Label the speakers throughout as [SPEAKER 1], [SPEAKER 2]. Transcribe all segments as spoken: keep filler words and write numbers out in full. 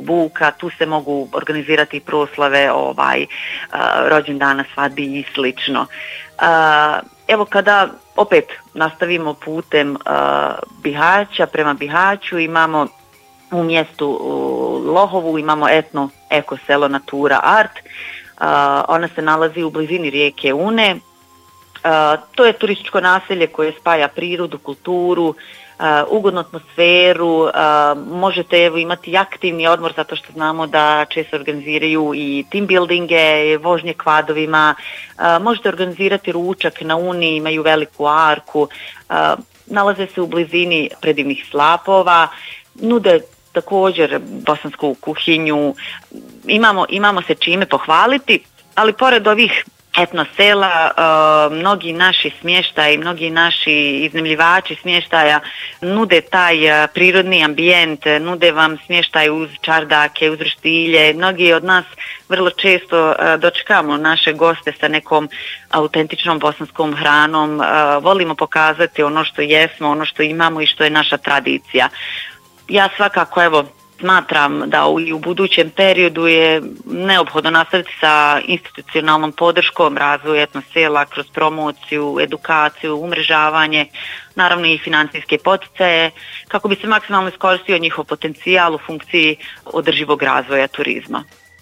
[SPEAKER 1] buka, tu se mogu organizirati proslave, ovaj, rođendana, svadbi i slično. Evo kada opet nastavimo putem Bihaća prema Bihaću, imamo u mjestu Lohovu imamo etno eko selo Natura Art. Ona se nalazi u blizini rijeke Une. To je turističko naselje koje spaja prirodu, kulturu, ugodnu atmosferu. Možete evo imati aktivni odmor zato što znamo da često organiziraju i team buildinge, vožnje kvadovima. Možete organizirati ručak na Uni, imaju veliku arku. Nalaze se u blizini predivnih slapova. Nude također bosansku kuhinju, imamo, imamo se čime pohvaliti, ali pored ovih etno sela, uh, mnogi naši smještaji, mnogi naši iznajmljivači smještaja nude taj uh, prirodni ambijent, nude vam smještaj uz čardake, uz roštilje. Mnogi od nas vrlo često uh, dočekamo naše goste sa nekom autentičnom bosanskom hranom, uh, volimo pokazati ono što jesmo, ono što imamo i što je naša tradicija. Ja svakako evo smatram da u, i u budućem periodu je neophodno nastaviti sa institucionalnom podrškom razvoju etno sela kroz promociju, edukaciju, umrežavanje, naravno i financijske poticaje kako bi se maksimalno iskoristio njihov potencijal u funkciji održivog razvoja turizma.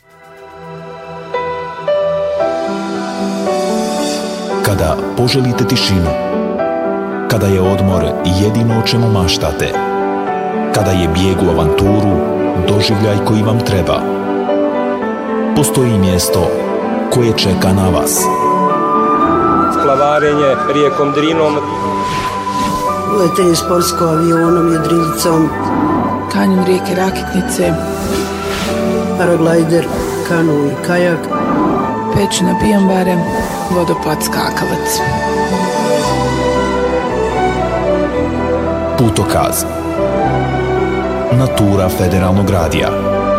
[SPEAKER 2] Kada poželite tišinu, kada je odmor jedino o čemu maštate, kada je bijeg u avanturu doživljaj koji vam treba, postoji mjesto koje čeka na vas.
[SPEAKER 3] Splavarenje rijekom Drinom,
[SPEAKER 4] letenje sportskom avionom Jedrilicom,
[SPEAKER 5] kanjon rijeke Rakitnice,
[SPEAKER 4] paraglajder, kanu i kajak,
[SPEAKER 5] pećina pijambare, vodopad skakavac.
[SPEAKER 2] Putokaz. Natura Federalnog radija.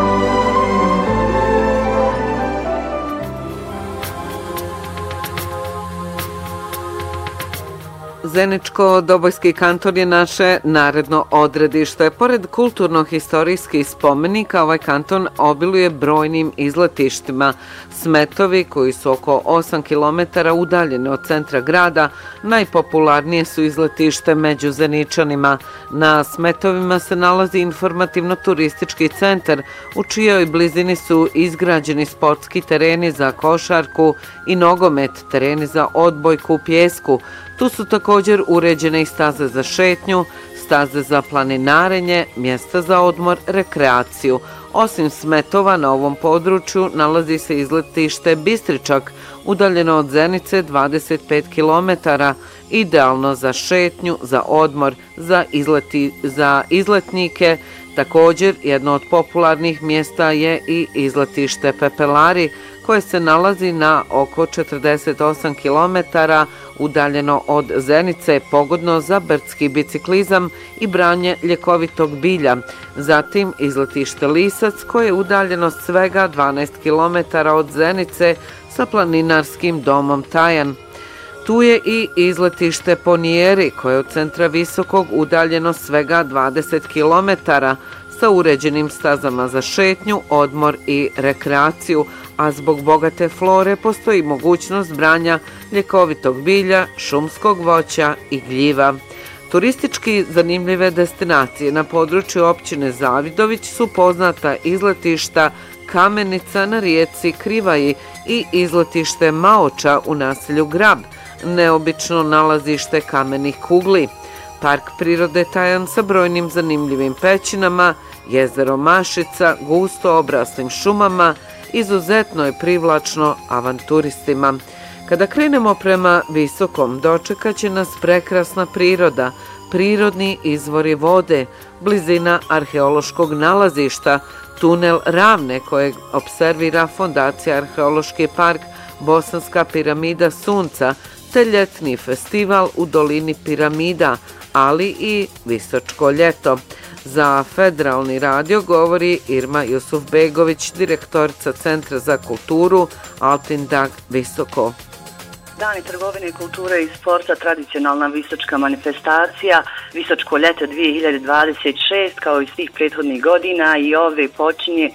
[SPEAKER 6] Zeničko-Dobojski kanton je naše naredno odredište. Pored kulturno-historijskih spomenika, ovaj kanton obiluje brojnim izletištima. Smetovi, koji su oko osam kilometara udaljeni od centra grada, najpopularnije su izletište među Zeničanima. Na Smetovima se nalazi informativno-turistički centar, u čijoj blizini su izgrađeni sportski tereni za košarku i nogomet, tereni za odbojku u pijesku. Tu su također uređene i staze za šetnju, staze za planinarenje, mjesta za odmor, rekreaciju. Osim Smetova, na ovom području nalazi se izletište Bistričak, udaljeno od Zenice dvadeset pet kilometara, idealno za šetnju, za odmor, za, izleti, za izletnike. Također, jedno od popularnih mjesta je i izletište Pepelari, koje se nalazi na oko četrdeset osam kilometara, udaljeno od Zenice, pogodno za brdski biciklizam i branje ljekovitog bilja. Zatim izletište Lisac, koje je udaljeno svega dvanaest kilometara od Zenice sa planinarskim domom Tajan. Tu je i izletište Ponijeri, koje je od centra Visokog udaljeno svega dvadeset kilometara, sa uređenim stazama za šetnju, odmor i rekreaciju, a zbog bogate flore postoji mogućnost branja ljekovitog bilja, šumskog voća i gljiva. Turistički zanimljive destinacije na području općine Zavidović su poznata izletišta Kamenica na rijeci Krivaji i izletište Maoča u naselju Grab, neobično nalazište kamenih kugli, park prirode Tajan sa brojnim zanimljivim pećinama, jezero Mašica, gusto obraslim šumama, izuzetno je privlačno avanturistima. Kada krenemo prema Visokom, dočekat će nas prekrasna priroda, prirodni izvori vode, blizina arheološkog nalazišta, tunel Ravne kojeg observira Fondacija Arheološki park Bosanska piramida Sunca, te ljetni festival u dolini piramida, ali i Visočko ljeto. Za Federalni radio govori Irma Jusufbegović, direktorica Centra za kulturu Altindag Visoko.
[SPEAKER 7] Dani trgovine, kulture i sporta, tradicionalna visočka manifestacija, Visočko ljeto dvije hiljade dvadeset šest kao i svih prethodnih godina i ove počinje